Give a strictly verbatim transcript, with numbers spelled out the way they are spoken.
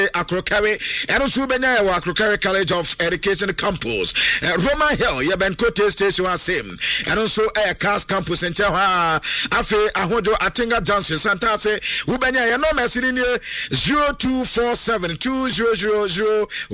Akrokare and also Benya Akrokare College of Education campus. Uh, Roman Hill, Yaben Kote Station was same. And also Air Cars campus in Chaha. Afe Ahojo Atinga Johnson Santase. Ubenya Yanoma Senior zero two four seven two zero zero zero